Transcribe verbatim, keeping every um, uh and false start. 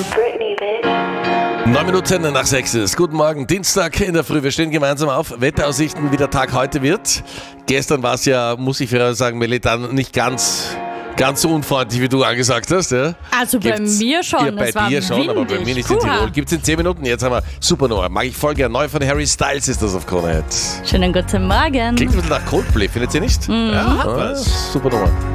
Britney, bitch. Neun Minuten nach sechs ist. Guten Morgen, Dienstag in der Früh. Wir stehen gemeinsam auf. Wetteraussichten, wie der Tag heute wird. Gestern war es ja, muss ich fairerweise sagen, Melli, dann nicht ganz, ganz so unfreundlich, wie du angesagt hast. Ja? Also bei Gibt's- mir schon. Ja, bei es war dir schon, aber bei windig. mir nicht in Puha. Tirol. Gibt es in zehn Minuten. Jetzt haben wir Supernova. Mag ich voll gern. Neu von Harry Styles ist das auf Krone Hit. Schönen guten Morgen. Klingt ein bisschen nach Coldplay, findet ihr nicht? Mhm. Ja, hat was. Supernova.